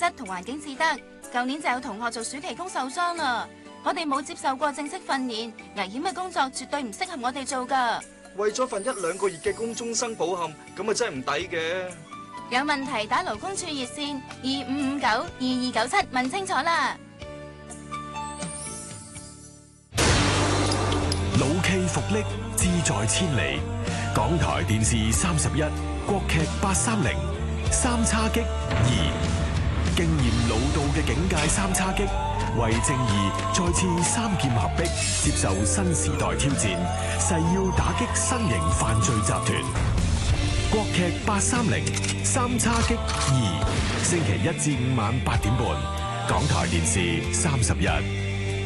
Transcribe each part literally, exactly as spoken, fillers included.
質同環境至得。舊年就有同學做暑期工受傷啦。我哋冇接受過正式訓練，危險嘅工作絕對唔適合我哋做㗎。 為咗份一兩個月嘅工終生抱憾，咁啊真係唔抵嘅。 有問題打勞工處熱線二五五九二二九七問清楚啦。 老 K 復力，志在千里。港台電視三十一，國劇八三零，三叉戟二，經驗老道嘅警界三叉戟，為正義再次三劍合璧，接受新時代挑戰，誓要打擊新型犯罪集團。國劇八三零，三叉戟二，星期一至五晚八點半，港台電視三十一。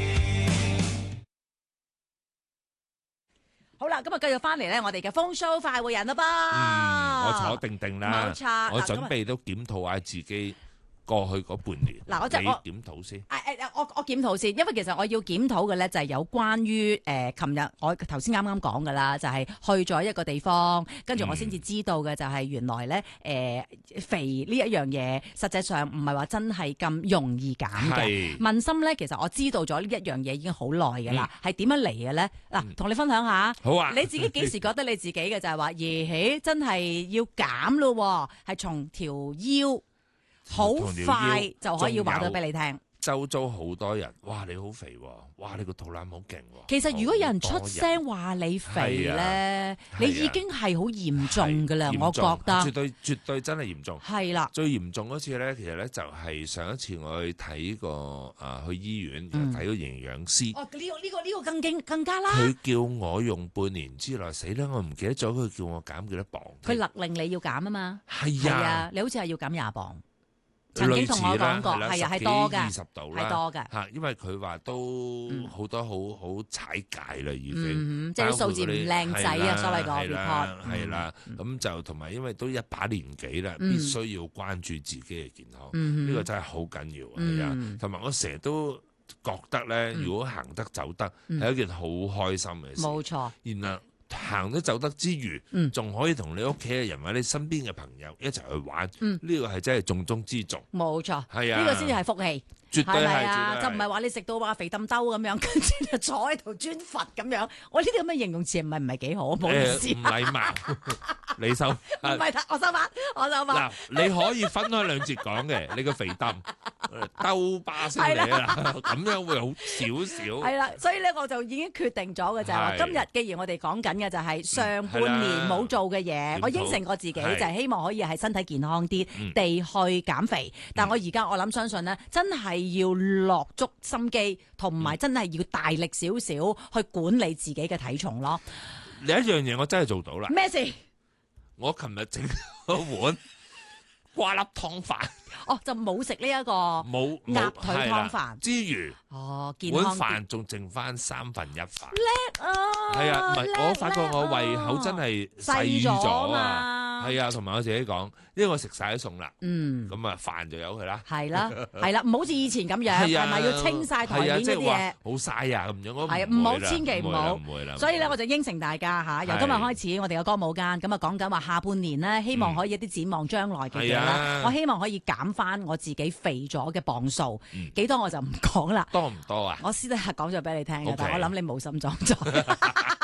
好啦，今日繼續翻嚟咧，我哋嘅風騷快活人啦噃。 嗯，我坐定定啦， 冇錯， 我準備都檢討下自己過去嗰半年。 嗱，我就你我檢討先。 誒誒，我我檢討先，因為其實我要檢討嘅咧就係有關於誒，琴日我頭先啱啱講噶啦，就係去咗一個地方，跟住我先至知道嘅就係原來咧誒肥呢一樣嘢，實際上唔係話真係咁容易減嘅。問心咧，其實我知道咗呢一樣嘢已經好耐嘅啦，係點樣嚟嘅咧？嗱，同你分享下。 好啊。 你自己幾時覺得你自己嘅就係話，耶，真係要減咯，係從條腰。好快就可以話到俾你聽， 周遭好多人，哇你好肥喎，哇你個肚腩好勁喎。 其實如果有人出聲話你肥咧，你已經係好嚴重噶啦，我覺得。 絕對絕對真係嚴重。 係啦， 最嚴重嗰次咧，其實咧就係上一次我去睇個啊去醫院睇個營養師。 哦，呢個呢個呢個更勁更加啦。 佢叫我用半年之內，死啦！我唔記得咗佢叫我減幾多磅。 佢勒令你要減啊嘛。 係啊， 你好似係要減廿磅。曾經同我講過，係啊，係多嘅， 二十度啦， 係多嘅嚇，因為佢話都好多好好踩界啦，已經， 嗯，即係啲數字唔靚仔啊，所謂個 report， 係啦，咁就同埋因為都一把年紀啦，必須要關注自己嘅健康，呢個真係好緊要，係啊，同埋我成日都覺得咧，如果行得走得係一件好開心嘅事， 冇錯， 然後。行得走得之餘，仲、嗯、可以同你屋企嘅人或者你身邊嘅朋友一齊去玩，呢、嗯、個係真係重中之重。 冇錯， 係啊， 呢個先至係福氣， 絕對係啊，就唔係話你食到話肥氹兜咁樣，跟住就坐喺度專佛咁樣。我呢啲咁嘅形容詞唔係唔係幾好，唔好意思， 唔禮貌。你收唔係，我收翻，我收翻。 嗱，你可以分開兩節講嘅，你個肥氹兜巴星你啦，咁樣會好少少。 係啦，所以咧我就已經決定咗嘅就係話，今日既然我哋講緊嘅就係上半年冇做嘅嘢，我應承過自己就係希望可以係身體健康啲地去減肥。但我而家我諗相信咧，真係要落足心機，同埋真係要大力少少去管理自己嘅體重咯。 另一樣嘢我真係做到啦。 咩事？ 我琴日整個碗瓜粒湯飯。 哦，就冇食呢一個冇鴨腿湯飯之餘， 哦，健康碗飯仲剩翻三分一飯。 叻啊！ 係啊，唔係我發覺我胃口真係細咗啊！係啊，同埋我自己講，因為我食晒啲餸啦，嗯，咁啊飯就由佢啦。係啦， 係啦，唔好似以前咁樣，係咪要清晒台面嗰啲嘢？ 好嘥啊咁樣，我係啊，唔好千祈唔好， 唔會啦。 所以咧，我就應承大家嚇，由今日開始，我哋嘅歌舞間咁啊講緊話下半年咧，希望可以一啲展望將來嘅嘢啦。我希望可以減翻我自己肥咗嘅磅數，幾多我就唔講啦。 多唔多啊？ 我私底下講咗俾你聽嘅，但係我諗你冇心裝載。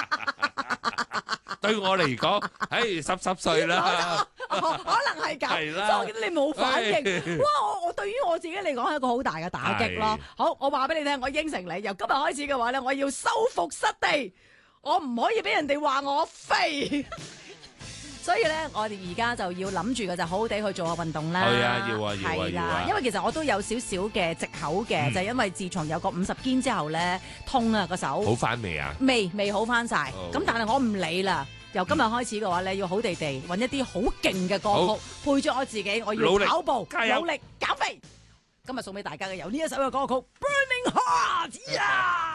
對我嚟講，唉，濕濕碎啦， 可能係咁，所以我見到你冇反應。哇！我我對於我自己嚟講係一個好大嘅打擊咯。好，我話俾你聽，我應承你，由今日開始嘅話咧，我要收復失地，我唔可以俾人哋話我肥。所以咧，我哋而家就要諗住嘅就好好地去做下運動啦。 係啊，要啊，要啊，要啊。 因為其實我都有少少嘅藉口嘅，嗯、就係因為自從有個五十肩之後咧，痛啊個手。好翻未啊？ 未，未好翻晒。咁、oh. 但係我唔理啦。由今日開始嘅話咧，要好地地揾一啲好勁嘅歌曲，配咗我自己，我要跑步，努力減肥。今日送俾大家嘅有呢一首嘅歌曲《Burning Heart》呀。